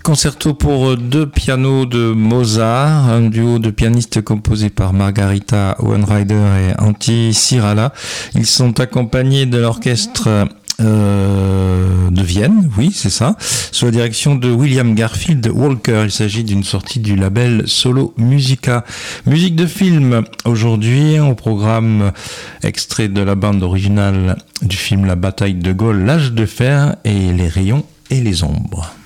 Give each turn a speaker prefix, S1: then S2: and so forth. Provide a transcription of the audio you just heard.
S1: Concerto pour deux pianos de Mozart, un duo de pianistes composé par Margarita Hohenreider et Antti Sirala. Ils sont accompagnés de l'orchestre de Vienne, oui c'est ça, sous la direction de William Garfield Walker. Il s'agit d'une sortie du label Solo Musica. Musique de film, aujourd'hui au programme extrait de la bande originale du film La bataille de Gaulle, l'âge de fer et les rayons et les ombres.